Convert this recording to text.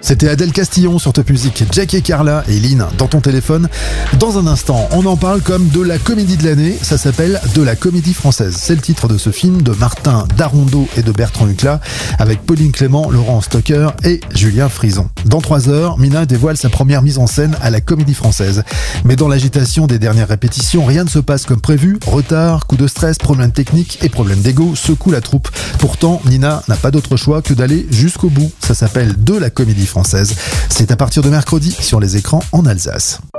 C'était Adèle Castillon sur Top Music, Jack et Carla et Lynn dans ton téléphone. Dans un instant, on en parle comme de la comédie de l'année, ça s'appelle De la comédie française. C'est le titre de ce film de Martin Darondeau et de Bertrand Huclat avec Pauline Clément, Laurent Stocker et Julien Frison. Dans 3 heures, Mina dévoile sa première mise en scène à la comédie française. Mais dans l'agitation des dernières répétitions, rien ne se passe comme prévu. Retard, coup de stress, problèmes techniques et problèmes d'ego secouent la troupe. Pourtant, Nina n'a pas d'autre choix que d'aller jusqu'au bout. Ça s'appelle De la comédie française. C'est à partir de mercredi sur les écrans en Alsace.